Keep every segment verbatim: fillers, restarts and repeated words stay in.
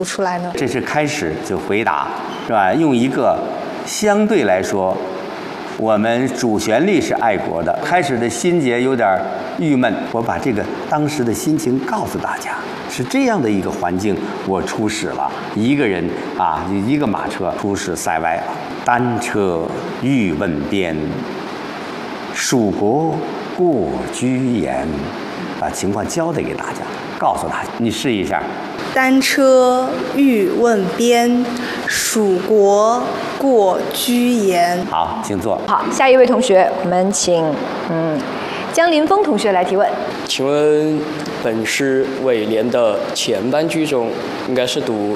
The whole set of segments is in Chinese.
出来呢？ 这是开始就回答，是吧？用一个相对来说，我们主旋律是爱国的，开始的心结有点郁闷，我把这个当时的心情告诉大家。是这样的一个环境，我出使了，一个人啊，一个马车出使塞外了。单车欲问边，蜀国过居延，把情况交代给大家，告诉大家，你试一下。 单车欲问边，蜀国过居延。 好，请坐。 好，下一位同学，我们请嗯江林峰同学来提问。 请问本诗尾联的前半句中，应该是读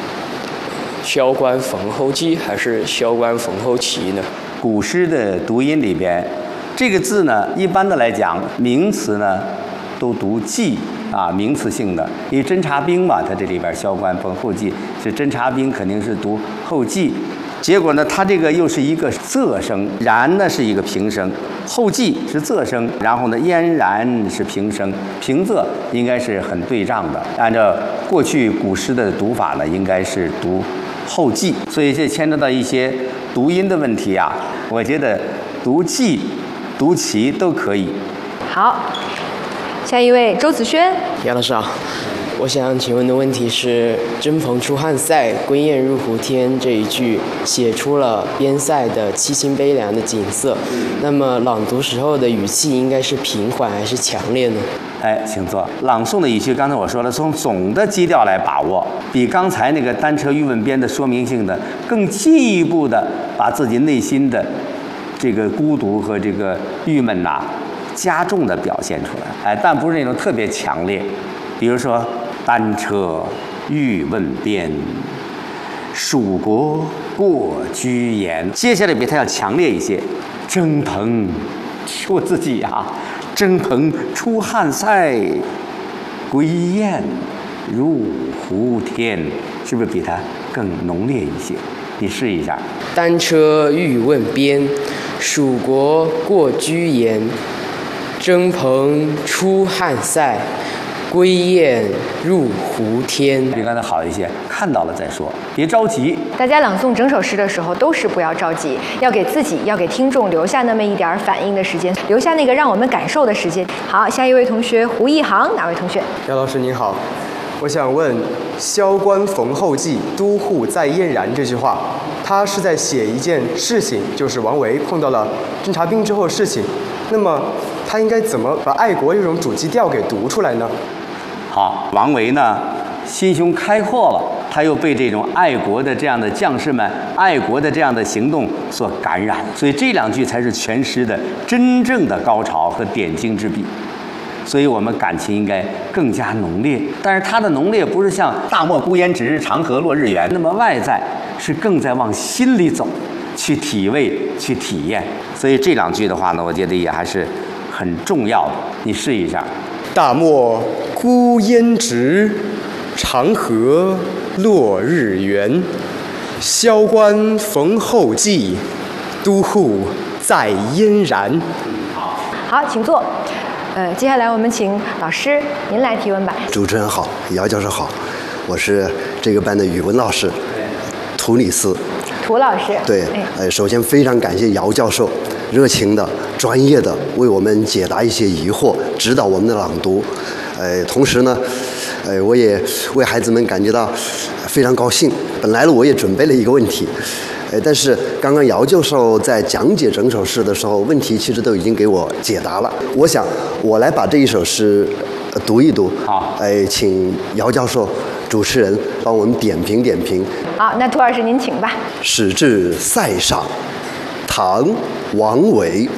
“萧关逢候骑”还是“萧关逢候骑”呢？ 古诗的读音里边，这个字呢，一般的来讲，名词呢都读“骑”啊，名词性的。因为侦察兵嘛，它这里边“萧关逢候骑”是侦察兵，肯定是读“候骑”。结果呢，它这个又是一个仄声，然呢是一个平声，后继是仄声，然后呢嫣然是平声，平仄应该是很对仗的。按照过去古诗的读法呢，应该是读后继，所以这牵扯到一些读音的问题啊。我觉得读继、读齐都可以。 好，下一位周子轩。 杨老师啊，我想请问的问题是“征蓬出汉塞，归雁入胡天”这一句写出了边塞的凄清悲凉的景色，那么朗读时候的语气应该是平缓还是强烈呢？ 哎，请坐。朗诵的语气，刚才我说了，从总的基调来把握，比刚才那个单车欲问边的说明性的更进一步的把自己内心的这个孤独和这个郁闷呐、啊，加重的表现出来。哎，但不是那种特别强烈。比如说，单车欲问边，蜀国过居延。接下来比它要强烈一些。征蓬，说自己啊。征蓬出汉塞，归雁入胡天，是不是比它更浓烈一些？你试一下。 单车欲问边，蜀国过居延。征蓬出汉塞，归雁入胡天。 比刚才好一些，看到了再说，别着急。 大家朗诵整首诗的时候都是不要着急，要给自己、要给听众留下那么一点反应的时间，留下那个让我们感受的时间。好，下一位同学胡一航，哪位同学？ 姚老师您好，我想问“萧关逢候骑，都护在燕然”这句话，它是在写一件事情，就是王维碰到了侦察兵之后的事情。那么他应该怎么把爱国这种主基调给读出来呢？ 好，王维呢心胸开阔了，他又被这种爱国的这样的将士们、爱国的这样的行动所感染，所以这两句才是全诗的真正的高潮和点睛之笔。所以我们感情应该更加浓烈，但是它的浓烈不是像“大漠孤烟直，长河落日圆”那么外在，是更在往心里走，去体味、去体验。所以这两句的话呢，我觉得也还是很重要的。你试一下。 大漠孤烟直，长河落日圆。萧关逢候骑，都护在燕然。 好，请坐。呃，接下来我们请老师您来提问吧。 主持人好，姚教授好，我是这个班的语文老师涂里斯。 涂老师。 对，呃，首先非常感谢姚教授热情的、专业的为我们解答一些疑惑，指导我们的朗读。呃，同时呢，呃，我也为孩子们感觉到非常高兴。本来呢，我也准备了一个问题。呃，但是刚刚姚教授在讲解整首诗的时候，问题其实都已经给我解答了。我想我来把这一首诗、呃、读一读。 好， 哎，请姚教授、主持人帮我们点评点评。 好，那涂老师您请吧。 始至塞上，唐·王维。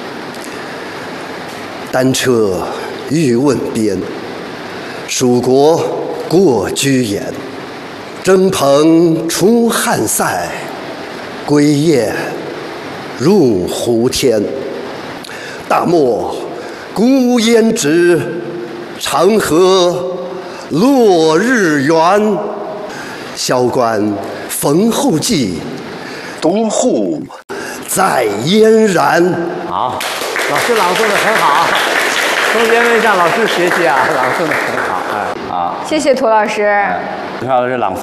单车欲问边，蜀国过居延。征蓬出汉塞，归雁入胡天。大漠孤烟直，长河落日圆。萧关逢候骑，都护在燕然。 好，老师朗诵的很好，同学们向老师学习啊，朗诵的很好。哎，好， 谢谢涂老师。 学校的朗诵。